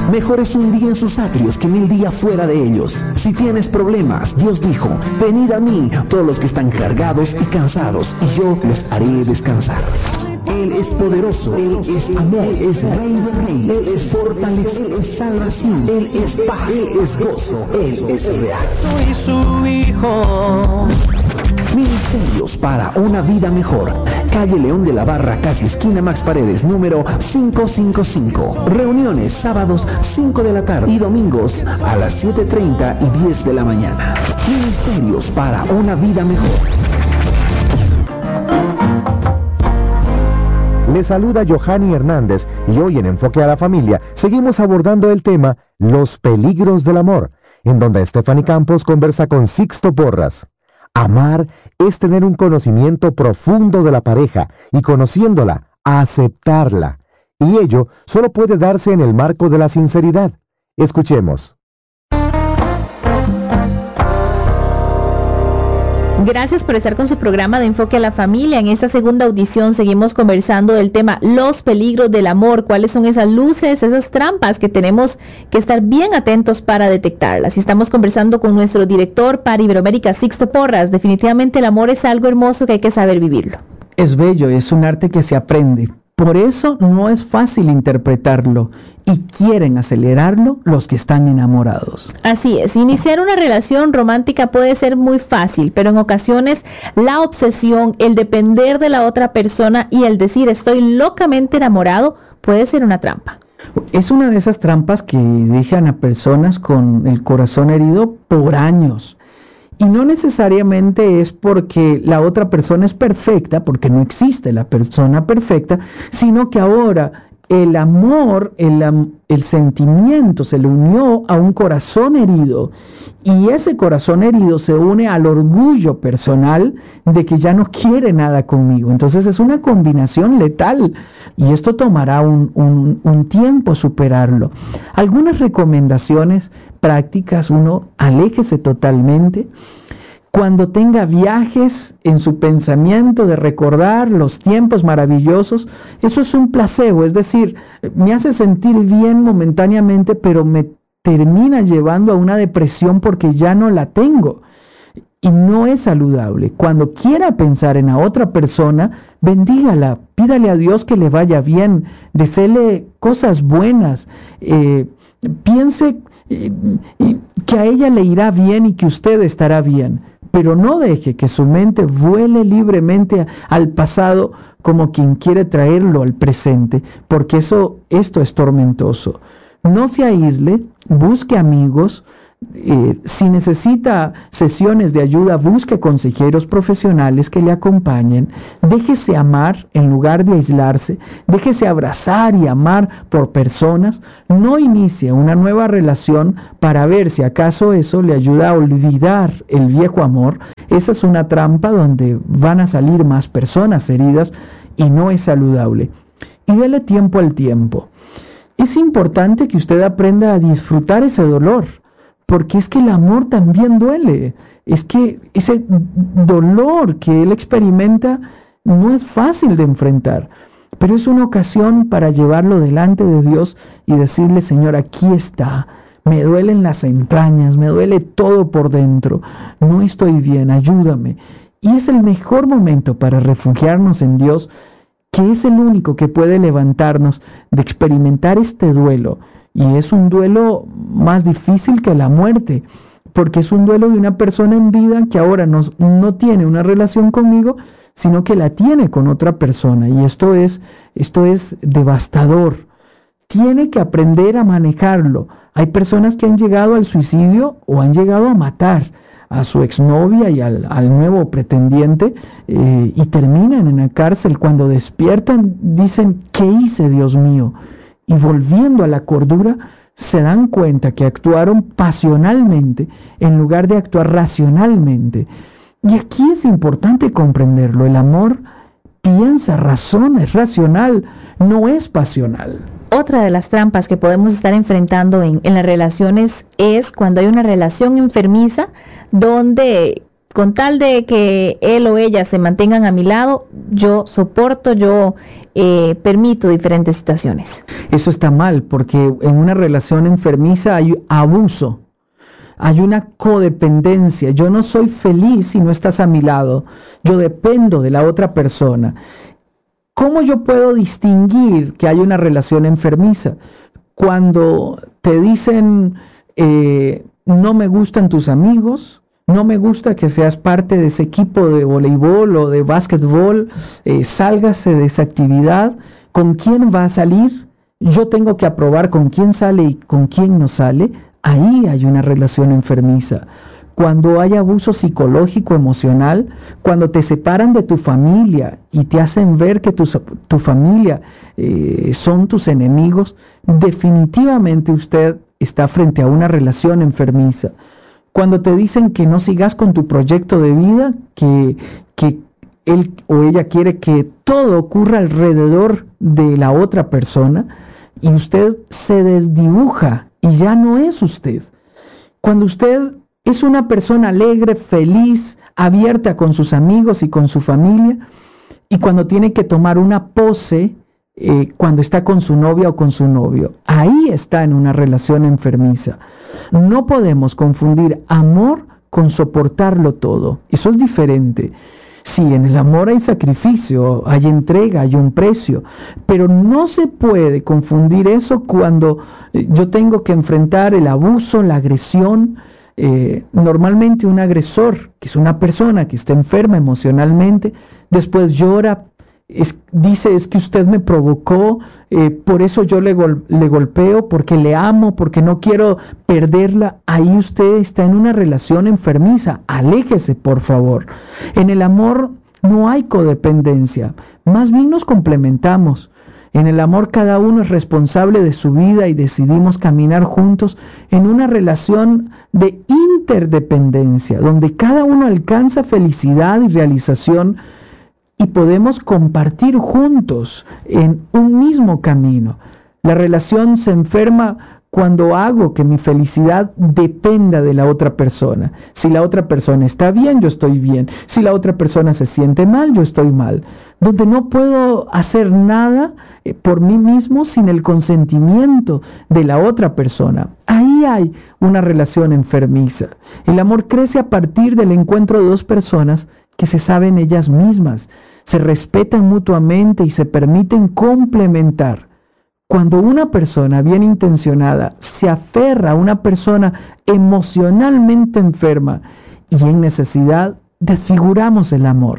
Mejor es un día en sus atrios que 1000 días fuera de ellos. Si tienes problemas, Dios dijo, venid a mí, todos los que están cargados y cansados, y yo los haré descansar. Él es poderoso, Él es amor, Él es Rey de Reyes, Él es fortaleza, Él es salvación, Él es paz, Él es gozo, Él es real. Soy su hijo. Ministerios para una vida mejor. Calle León de la Barra, casi esquina Max Paredes, número 555. Reuniones sábados 5 de la tarde y domingos a las 7:30 y 10 de la mañana. Ministerios para una vida mejor. Les saluda Johanny Hernández y hoy en Enfoque a la Familia seguimos abordando el tema Los peligros del amor, en donde Stephanie Campos conversa con Sixto Porras. Amar es tener un conocimiento profundo de la pareja y conociéndola, aceptarla. Y ello solo puede darse en el marco de la sinceridad. Escuchemos. Gracias por estar con su programa de Enfoque a la Familia. En esta segunda audición seguimos conversando del tema Los peligros del amor. ¿Cuáles son esas luces, esas trampas que tenemos que estar bien atentos para detectarlas? Y estamos conversando con nuestro director para Iberoamérica, Sixto Porras. Definitivamente el amor es algo hermoso que hay que saber vivirlo. Es bello, es un arte que se aprende. Por eso no es fácil interpretarlo y quieren acelerarlo los que están enamorados. Así es, iniciar una relación romántica puede ser muy fácil, pero en ocasiones la obsesión, el depender de la otra persona y el decir estoy locamente enamorado puede ser una trampa. Es una de esas trampas que dejan a personas con el corazón herido por años. Y no necesariamente es porque la otra persona es perfecta, porque no existe la persona perfecta, sino que ahora el amor, el sentimiento se le unió a un corazón herido y ese corazón herido se une al orgullo personal de que ya no quiere nada conmigo. Entonces es una combinación letal y esto tomará un tiempo superarlo. Algunas recomendaciones prácticas: uno, aléjese totalmente. Cuando tenga viajes en su pensamiento de recordar los tiempos maravillosos, eso es un placebo, es decir, me hace sentir bien momentáneamente, pero me termina llevando a una depresión porque ya no la tengo. Y no es saludable. Cuando quiera pensar en la otra persona, bendígala, pídale a Dios que le vaya bien, deséele cosas buenas, piense que a ella le irá bien y que usted estará bien. Pero no deje que su mente vuele libremente al pasado como quien quiere traerlo al presente, porque esto es tormentoso. No se aísle, busque amigos. Si necesita sesiones de ayuda, busque consejeros profesionales que le acompañen. Déjese amar en lugar de aislarse. Déjese abrazar y amar por personas. No inicie una nueva relación para ver si acaso eso le ayuda a olvidar el viejo amor. Esa es una trampa donde van a salir más personas heridas y no es saludable. Y dele tiempo al tiempo. Es importante que usted aprenda a disfrutar ese dolor, porque es que el amor también duele. Es que ese dolor que él experimenta no es fácil de enfrentar, pero es una ocasión para llevarlo delante de Dios y decirle: Señor, aquí está, me duelen las entrañas, me duele todo por dentro, no estoy bien, ayúdame. Y es el mejor momento para refugiarnos en Dios, que es el único que puede levantarnos de experimentar este duelo. Y es un duelo más difícil que la muerte, porque es un duelo de una persona en vida que ahora no tiene una relación conmigo, sino que la tiene con otra persona. Y esto es devastador. Tiene que aprender a manejarlo. Hay personas que han llegado al suicidio o han llegado a matar a su exnovia y al nuevo pretendiente y terminan en la cárcel. Cuando despiertan dicen: ¿qué hice, Dios mío? Y volviendo a la cordura, se dan cuenta que actuaron pasionalmente en lugar de actuar racionalmente. Y aquí es importante comprenderlo. El amor piensa, razona, es racional, no es pasional. Otra de las trampas que podemos estar enfrentando en las relaciones es cuando hay una relación enfermiza donde con tal de que él o ella se mantengan a mi lado, yo soporto, yo permito diferentes situaciones. Eso está mal, porque en una relación enfermiza hay abuso, hay una codependencia. Yo no soy feliz si no estás a mi lado, yo dependo de la otra persona. ¿Cómo yo puedo distinguir que hay una relación enfermiza? Cuando te dicen, no me gustan tus amigos, no me gusta que seas parte de ese equipo de voleibol o de básquetbol, sálgase de esa actividad. ¿Con quién va a salir? Yo tengo que aprobar con quién sale y con quién no sale. Ahí hay una relación enfermiza. Cuando hay abuso psicológico, emocional, cuando te separan de tu familia y te hacen ver que tu familia son tus enemigos, definitivamente usted está frente a una relación enfermiza. Cuando te dicen que no sigas con tu proyecto de vida, que él o ella quiere que todo ocurra alrededor de la otra persona y usted se desdibuja y ya no es usted. Cuando usted es una persona alegre, feliz, abierta con sus amigos y con su familia, y cuando tiene que tomar una pose, cuando está con su novia o con su novio, ahí está en una relación enfermiza. No podemos confundir amor con soportarlo todo. Eso es diferente. Sí, en el amor hay sacrificio, hay entrega, hay un precio, pero no se puede confundir eso cuando yo tengo que enfrentar el abuso, la agresión. Normalmente un agresor, que es una persona que está enferma emocionalmente, después llora, dice, es que usted me provocó, por eso yo le golpeo, porque le amo, porque no quiero perderla. Ahí usted está en una relación enfermiza. Aléjese, por favor. En el amor no hay codependencia, más bien nos complementamos. En el amor cada uno es responsable de su vida y decidimos caminar juntos en una relación de interdependencia, donde cada uno alcanza felicidad y realización y podemos compartir juntos en un mismo camino. La relación se enferma cuando hago que mi felicidad dependa de la otra persona. Si la otra persona está bien, yo estoy bien. Si la otra persona se siente mal, yo estoy mal. Donde no puedo hacer nada por mí mismo sin el consentimiento de la otra persona. Ahí hay una relación enfermiza. El amor crece a partir del encuentro de dos personas que se saben ellas mismas, se respetan mutuamente y se permiten complementar. Cuando una persona bien intencionada se aferra a una persona emocionalmente enferma y en necesidad, desfiguramos el amor.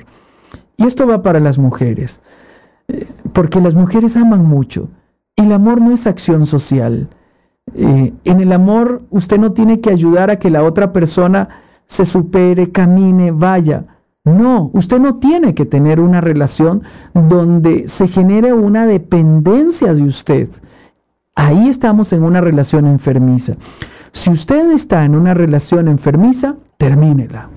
Y esto va para las mujeres, porque las mujeres aman mucho. El amor no es acción social. En el amor usted no tiene que ayudar a que la otra persona se supere, camine, vaya. No, usted no tiene que tener una relación donde se genere una dependencia de usted. Ahí estamos en una relación enfermiza. Si usted está en una relación enfermiza, termínela.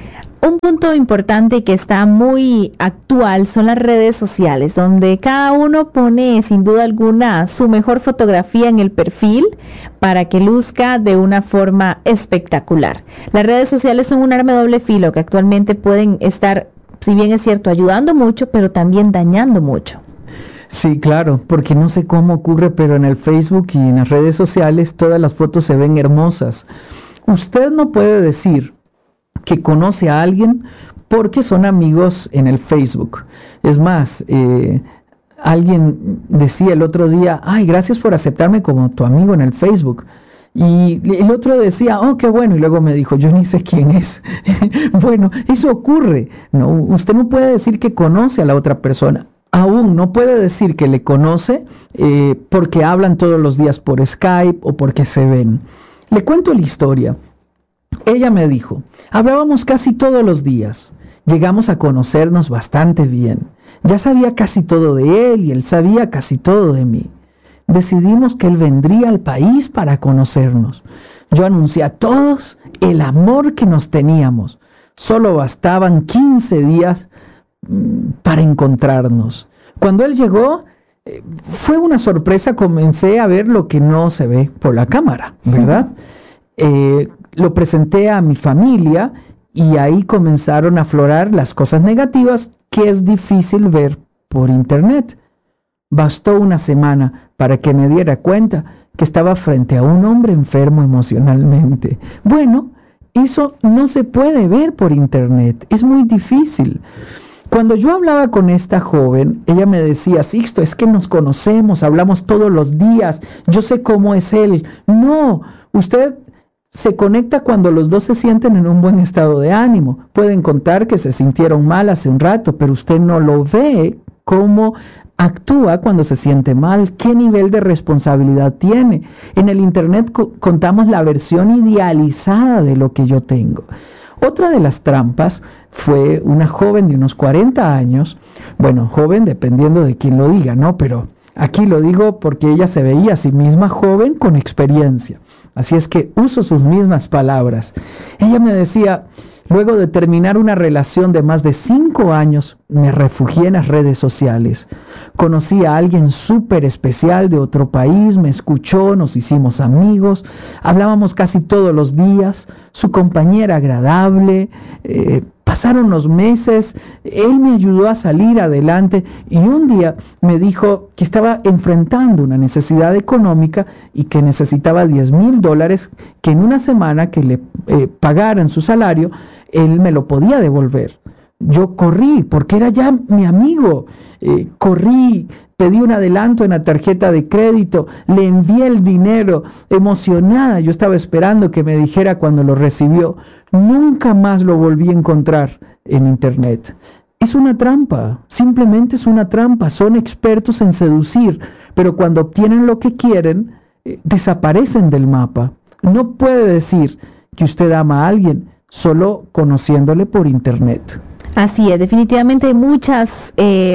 Un punto importante y que está muy actual son las redes sociales, donde cada uno pone sin duda alguna su mejor fotografía en el perfil para que luzca de una forma espectacular. Las redes sociales son un arma de doble filo que actualmente pueden estar, si bien es cierto, ayudando mucho, pero también dañando mucho. Sí, claro, porque no sé cómo ocurre, pero en el Facebook y en las redes sociales todas las fotos se ven hermosas. Usted no puede decir que conoce a alguien porque son amigos en el Facebook. Es más, alguien decía el otro día, ay, gracias por aceptarme como tu amigo en el Facebook. Y el otro decía, oh, qué bueno, y luego me dijo, yo ni sé quién es. Bueno, eso ocurre, ¿no? Usted no puede decir que conoce a la otra persona. Aún no puede decir que le conoce porque hablan todos los días por Skype o porque se ven. Le cuento la historia. Ella me dijo, hablábamos casi todos los días, llegamos a conocernos bastante bien, ya sabía casi todo de él y él sabía casi todo de mí. Decidimos que él vendría al país para conocernos. Yo anuncié a todos el amor que nos teníamos. Solo bastaban 15 días para encontrarnos. Cuando él llegó, fue una sorpresa, comencé a ver lo que no se ve por la cámara, ¿verdad? Lo presenté a mi familia y ahí comenzaron a aflorar las cosas negativas que es difícil ver por internet. Bastó una semana para que me diera cuenta que estaba frente a un hombre enfermo emocionalmente. Bueno, eso no se puede ver por internet, es muy difícil. Cuando yo hablaba con esta joven, ella me decía, Sixto, es que nos conocemos, hablamos todos los días, yo sé cómo es él. No, usted se conecta cuando los dos se sienten en un buen estado de ánimo. Pueden contar que se sintieron mal hace un rato, pero usted no lo ve cómo actúa cuando se siente mal, qué nivel de responsabilidad tiene. En el internet contamos la versión idealizada de lo que yo tengo. Otra de las trampas fue una joven de unos 40 años, bueno, joven dependiendo de quién lo diga, ¿no? Pero aquí lo digo porque ella se veía a sí misma joven con experiencia. Así es que uso sus mismas palabras. Ella me decía, luego de terminar una relación de más de 5 años, me refugié en las redes sociales. Conocí a alguien súper especial de otro país, me escuchó, nos hicimos amigos, hablábamos casi todos los días, su compañera agradable, pasaron los meses, él me ayudó a salir adelante y un día me dijo que estaba enfrentando una necesidad económica y que necesitaba $10,000 que en una semana que le pagaran su salario, él me lo podía devolver. Yo corrí, porque era ya mi amigo, corrí, pedí un adelanto en la tarjeta de crédito, le envié el dinero, emocionada, yo estaba esperando que me dijera cuando lo recibió. Nunca más lo volví a encontrar en internet. Es una trampa, simplemente es una trampa, son expertos en seducir, pero cuando obtienen lo que quieren, desaparecen del mapa. No puede decir que usted ama a alguien solo conociéndole por internet. Así es, definitivamente hay muchas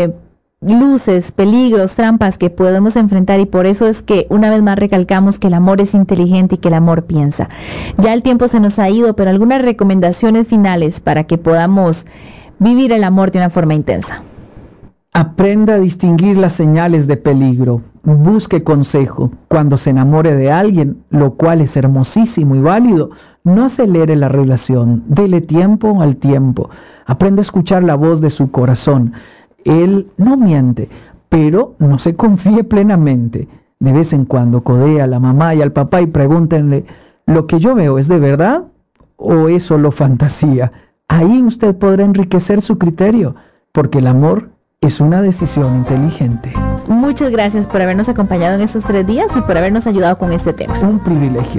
luces, peligros, trampas que podemos enfrentar y por eso es que una vez más recalcamos que el amor es inteligente y que el amor piensa. Ya el tiempo se nos ha ido, pero algunas recomendaciones finales para que podamos vivir el amor de una forma intensa. Aprenda a distinguir las señales de peligro. Busque consejo. Cuando se enamore de alguien, lo cual es hermosísimo y válido, no acelere la relación. Dele tiempo al tiempo. Aprenda a escuchar la voz de su corazón. Él no miente, pero no se confíe plenamente. De vez en cuando codea a la mamá y al papá y pregúntenle, ¿lo que yo veo es de verdad o es solo fantasía? Ahí usted podrá enriquecer su criterio, porque el amor es una decisión inteligente. Muchas gracias por habernos acompañado en estos 3 días y por habernos ayudado con este tema. Un privilegio.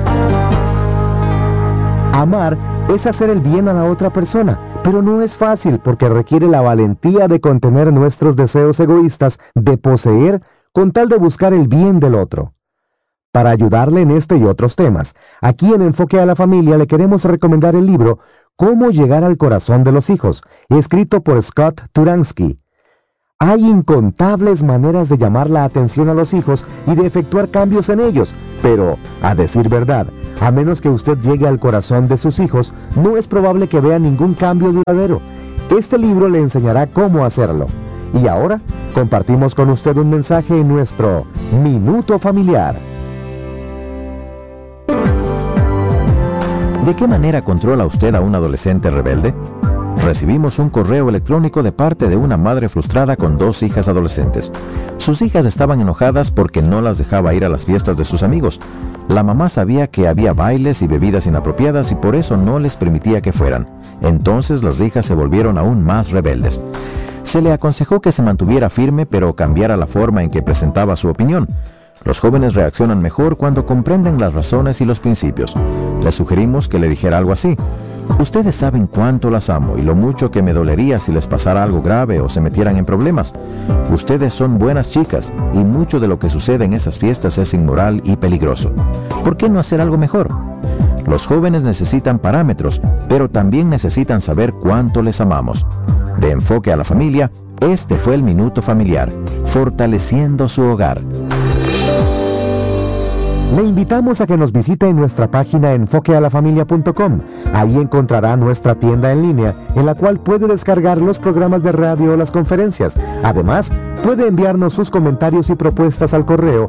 Amar es hacer el bien a la otra persona, pero no es fácil porque requiere la valentía de contener nuestros deseos egoístas de poseer con tal de buscar el bien del otro. Para ayudarle en este y otros temas, aquí en Enfoque a la Familia le queremos recomendar el libro Cómo llegar al corazón de los hijos, escrito por Scott Turansky. Hay incontables maneras de llamar la atención a los hijos y de efectuar cambios en ellos, pero, a decir verdad, a menos que usted llegue al corazón de sus hijos, no es probable que vea ningún cambio duradero. Este libro le enseñará cómo hacerlo. Y ahora, compartimos con usted un mensaje en nuestro Minuto Familiar. ¿De qué manera controla usted a un adolescente rebelde? Recibimos un correo electrónico de parte de una madre frustrada con 2 hijas adolescentes. Sus hijas estaban enojadas porque no las dejaba ir a las fiestas de sus amigos. La mamá sabía que había bailes y bebidas inapropiadas y por eso no les permitía que fueran. Entonces las hijas se volvieron aún más rebeldes. Se le aconsejó que se mantuviera firme pero cambiara la forma en que presentaba su opinión. Los jóvenes reaccionan mejor cuando comprenden las razones y los principios. Le sugerimos que le dijera algo así: ustedes saben cuánto las amo y lo mucho que me dolería si les pasara algo grave o se metieran en problemas. Ustedes son buenas chicas y mucho de lo que sucede en esas fiestas es inmoral y peligroso. ¿Por qué no hacer algo mejor? Los jóvenes necesitan parámetros, pero también necesitan saber cuánto les amamos. De Enfoque a la Familia, este fue el Minuto Familiar, fortaleciendo su hogar. Le invitamos a que nos visite en nuestra página enfoquealafamilia.com. Ahí encontrará nuestra tienda en línea, en la cual puede descargar los programas de radio o las conferencias. Además, puede enviarnos sus comentarios y propuestas al correo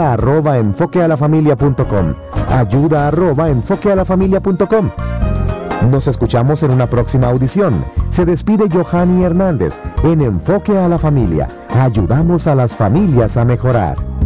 ayuda@enfoquealafamilia.com. ayuda@enfoquealafamilia.com. Nos escuchamos en una próxima audición. Se despide Johanny Hernández en Enfoque a la Familia. Ayudamos a las familias a mejorar.